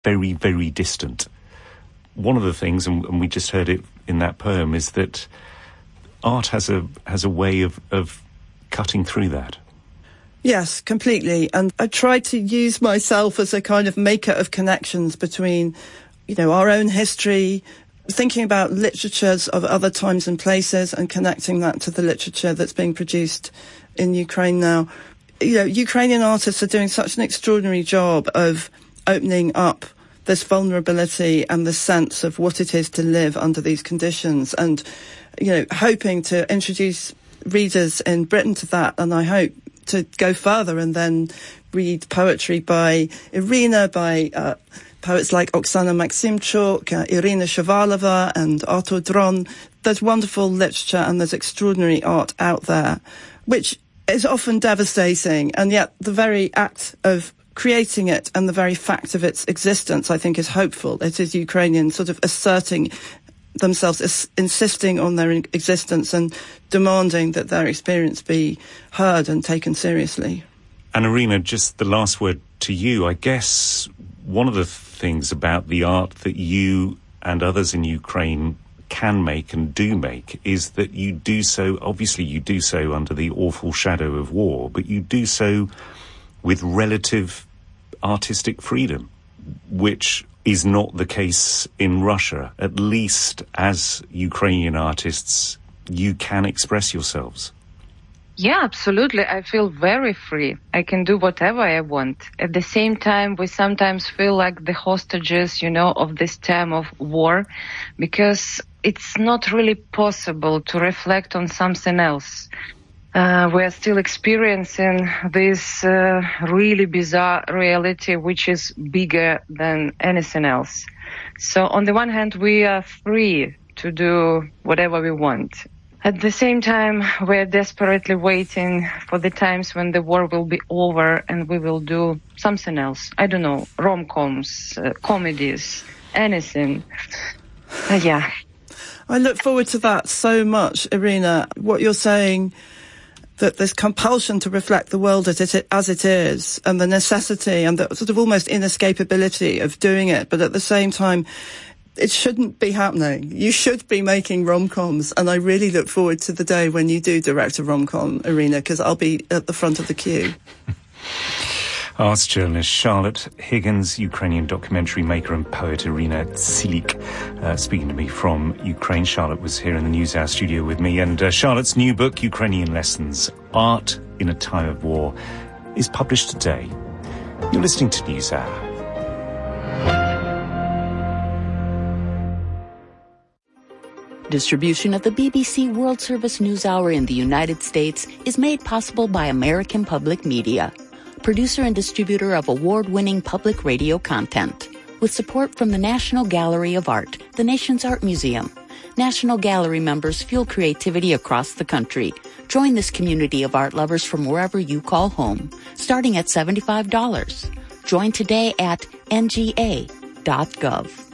very, very distant. One of the things, and we just heard it in that poem, is that art has a way of cutting through that. Yes, completely. And I try to use myself as a kind of maker of connections between, our own history, thinking about literatures of other times and places and connecting that to the literature that's being produced in Ukraine now. Ukrainian artists are doing such an extraordinary job of opening up this vulnerability and the sense of what it is to live under these conditions and, hoping to introduce readers in Britain to that. And I hope to go further and then read poetry by Irina, by poets like Oksana Maximchuk, Irina Shavalova and Artur Dron. There's wonderful literature and there's extraordinary art out there, which is often devastating, and yet the very act of creating it and the very fact of its existence, I think, is hopeful. It is Ukrainians sort of asserting themselves, insisting on their existence and demanding that their experience be heard and taken seriously. And Irina, just the last word to you. I guess one of the things about the art that you and others in Ukraine can make and do make is that you do so under the awful shadow of war, but you do so with relative artistic freedom, which is not the case in Russia. At least as Ukrainian artists, you can express yourselves. Yeah, absolutely. I feel very free. I can do whatever I want. At the same time, we sometimes feel like the hostages, of this time of war, because it's not really possible to reflect on something else. We are still experiencing this really bizarre reality, which is bigger than anything else. So on the one hand, we are free to do whatever we want. At the same time, we are desperately waiting for the times when the war will be over and we will do something else. I don't know, rom-coms, comedies, anything. Yeah. I look forward to that so much, Irina. What you're saying, that this compulsion to reflect the world as it is, and the necessity and the sort of almost inescapability of doing it, but at the same time, it shouldn't be happening. You should be making rom-coms, and I really look forward to the day when you do direct a rom-com, Irina, because I'll be at the front of the queue. Arts journalist Charlotte Higgins, Ukrainian documentary maker and poet Irina Tsilik, speaking to me from Ukraine. Charlotte was here in the NewsHour studio with me, and Charlotte's new book, Ukrainian Lessons, Art in a Time of War, is published today. You're listening to NewsHour. Distribution of the BBC World Service NewsHour in the United States is made possible by American Public Media, producer and distributor of award-winning public radio content, with support from the National Gallery of Art, the nation's art museum. National Gallery members fuel creativity across the country. Join this community of art lovers from wherever you call home, starting at $75. Join today at nga.gov.